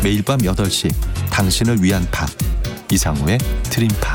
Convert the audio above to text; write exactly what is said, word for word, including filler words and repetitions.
매일 밤 여덟 시 당신을 위한 밤 이상우의 드림밤.